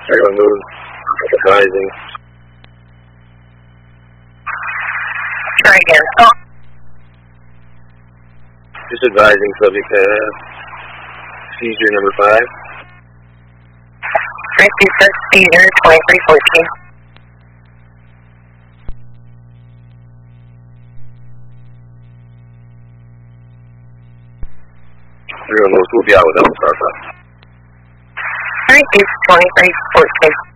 Everyone move. Advising. Try again. Oh. Just advising subject seizure number 5. 326 seizure 2314. Everyone moves. We'll be out without Starbucks. 2314.